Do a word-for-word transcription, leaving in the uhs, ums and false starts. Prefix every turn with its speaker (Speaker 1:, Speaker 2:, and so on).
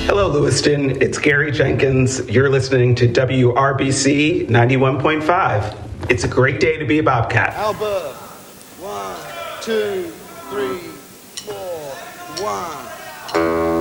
Speaker 1: Hello, Lewiston. It's Gary Jenkins. You're listening to W R B C ninety-one point five. It's a great day to be a Bobcat.
Speaker 2: Alba, one, two, three, four, one.